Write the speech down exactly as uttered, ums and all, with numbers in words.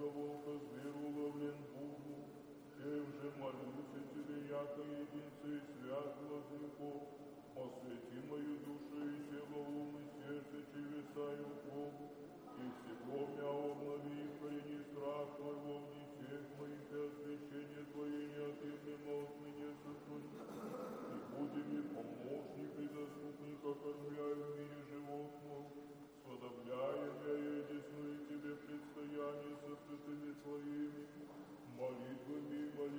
волка зверу ловлен буду, чем же молюся тебе, яко единце и свят, владыко, освети мою душу и тело, ум